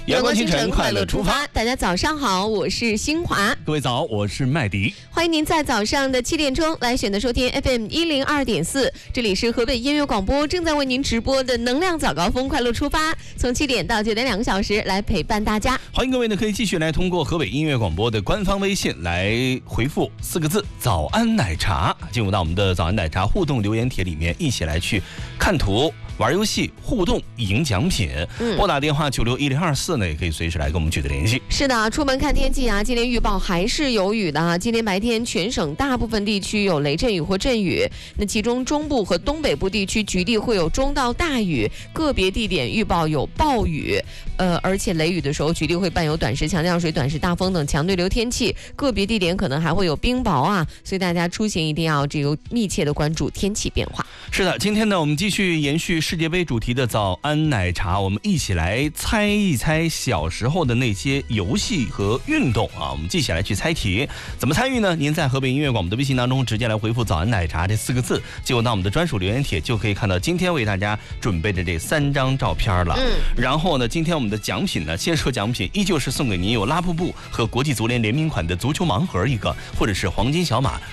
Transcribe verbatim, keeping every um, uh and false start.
阳光清晨，快乐出发。 大家早上好，我是新华。 各位早，我是麦迪。 欢迎您在早上的七点钟来选择收听 F M 一零二点四，这里是河北音乐广播正在为您直播的能量早高峰，快乐出发，从七点到九点两个小时来陪伴大家。 欢迎各位呢，可以继续来通过河北音乐广播的官方微信来回复四个字“早安奶茶”，进入到我们的早安奶茶互动留言帖里面，一起来去看图。玩游戏互动赢奖品，嗯，拨打电话九六一零二四呢，也可以随时来跟我们取得联系。 是的，出门看天气啊，今天预报还是有雨的啊。今天白天全省大部分地区有雷阵雨或阵雨，那其中中部和东北部地区局地会有中到大雨，个别地点预报有暴雨，呃，而且雷雨的时候局地会伴有短时强降水、短时大风等强对流天气，个别地点可能还会有冰雹啊，所以大家出行一定要这个密切的关注天气变化。 是的，今天呢，我们继续延续世界杯主题的早安奶茶，我们一起来猜一猜小时候的那些游戏和运动啊！我们一起来去猜题，怎么参与呢？您在河北音乐广播的微信当中直接来回复“早安奶茶”这四个字，结果到我们的专属留言帖就可以看到今天为大家准备的这三张照片了。嗯，然后呢，今天我们的奖品呢，先说奖品依旧是送给您有拉布布和国际足联联名款的足球盲盒一个，或者是黄金小马